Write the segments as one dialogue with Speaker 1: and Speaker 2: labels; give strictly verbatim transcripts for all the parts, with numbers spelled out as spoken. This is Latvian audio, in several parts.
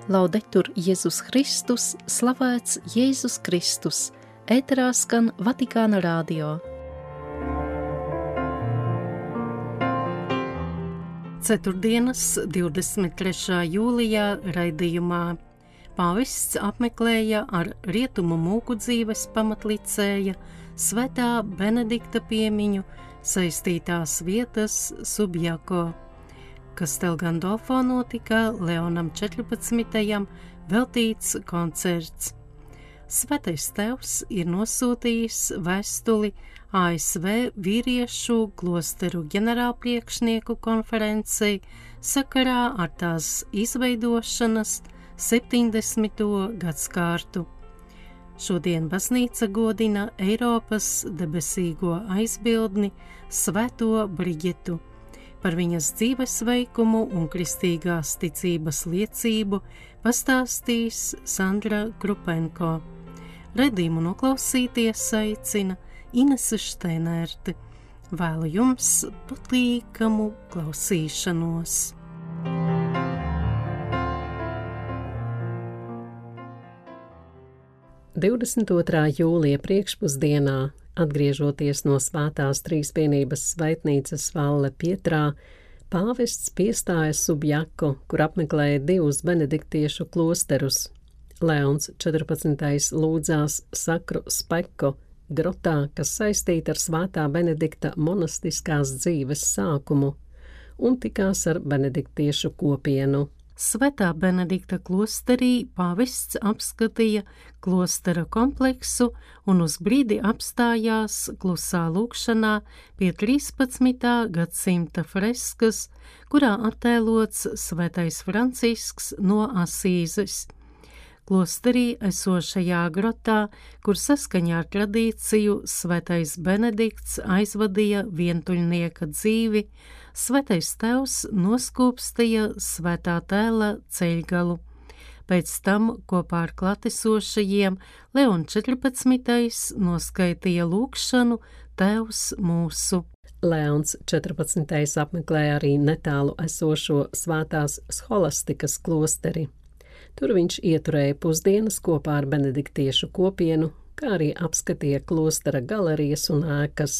Speaker 1: Laudetur Jēzus Kristus, slavēts Jēzus Kristus, ēterā skan Vatikāna radio. Ceturtdienas, divdesmit trešā jūlijā raidījumā pāvests apmeklēja ar rietumu mūku dzīves pamatlicēja Svētā Benedikta piemiņu saistītās vietas Subjako. Kastel Gandolfo notika Leonam četrpadsmitajam veltīts koncerts. Svētais Tēvs ir nosūtījis vēstuli A S V vīriešu klosteru ģenerālpriekšnieku konferencei sakarā ar tās izveidošanas septiņdesmito gadskārtu. Šodien baznīca godina Eiropas debesīgo aizbildni Svēto Briģetu. Par viņas dzīvesveikumu un kristīgās ticības liecību pastāstīs Sandra Krupenko. Redījumu noklausīties aicina Inese Šteinerte. Vēlu jums patīkamu klausīšanos.
Speaker 2: divdesmit otrā jūlija priekšpusdienā, atgriežoties no Svētās Trīsvienības svētnīcas Valle Pietrā, pāvests piestāja Subjako, kur apmeklēja divus benediktiešu klosterus. Leons četrpadsmitais lūdzās Sakru Speko grotā, kas saistīta ar Svētā Benedikta monastiskās dzīves sākumu, un tikās ar benediktiešu kopienu.
Speaker 1: Svētā Benedikta klosterī pāvests apskatīja klostera kompleksu un uz brīdi apstājās klusā lūkšanā pie trīspadsmitā gadsimta freskas, kurā attēlots Svētais Francisks no Asīzes. Klosterī esošajā grotā, kur saskaņā ar tradīciju Svētais Benedikts aizvadīja vientuļnieka dzīvi, Svētais Tēvs noskūpstīja Svētā Tēla ceļgalu. Pēc tam kopā ar klātesošajiem Leons četrpadsmitais noskaitīja lūkšanu Tēvs mūsu.
Speaker 2: Leons četrpadsmitais apmeklēja arī netālu esošo Svētās Scholastikas klosteri. Tur viņš ieturēja pusdienas kopā ar benediktiešu kopienu, kā arī apskatīja klostera galerijas un ēkas.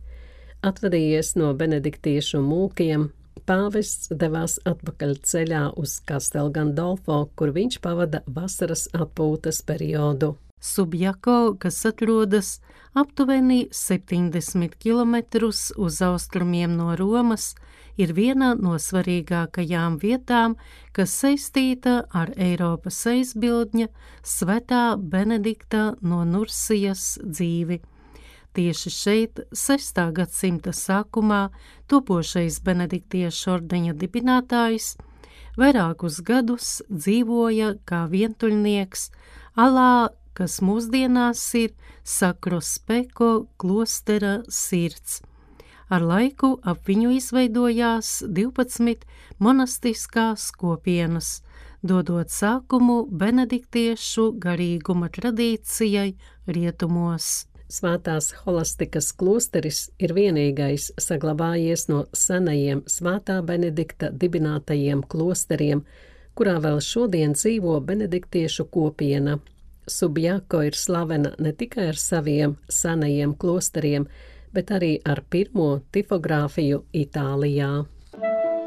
Speaker 2: Atvadījies no benediktiešu mūkiem, pāvests devās atpakaļ ceļā uz Kastel Gandolfo, kur viņš pavada vasaras atpūtas periodu.
Speaker 1: Subjako, kas atrodas aptuveni septiņdesmit kilometrus uz austrumiem no Romas, ir viena no svarīgākajām vietām, kas saistīta ar Eiropas aizbildņa Svētā Benedikta no Nursijas dzīvi. Tieši šeit, sestā gadsimta sākumā, topošais benediktiešu ordeņa dibinātājs vairākus gadus dzīvoja kā vientuļnieks alā, kas mūsdienās ir Sakro Speko klostera sirds. Ar laiku ap viņu izveidojās divpadsmit monastiskās kopienas, dodot sākumu benediktiešu garīguma tradīcijai rietumos.
Speaker 2: Svētās Holastikas klosteris ir vienīgais saglabājies no senajiem Svētā Benedikta dibinātajiem klosteriem, kurā vēl šodien dzīvo benediktiešu kopiena. Subjako ir slavena ne tikai ar saviem senajiem klosteriem, bet arī ar pirmo tipogrāfiju Itālijā.